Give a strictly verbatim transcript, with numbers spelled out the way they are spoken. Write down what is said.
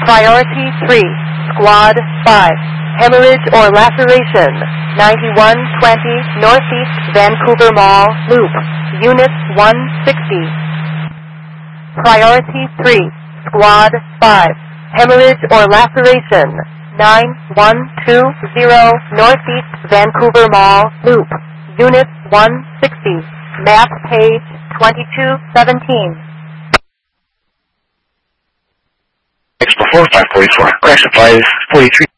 Priority three, Squad five, hemorrhage or laceration, ninety-one twenty Northeast Vancouver Mall, Loop, Unit one sixty. Priority three, Squad five, hemorrhage or laceration, nine one two zero Northeast Vancouver Mall, Loop, Unit one sixty, map page twenty-two seventeen. Before five forty-four, crash at five forty-three.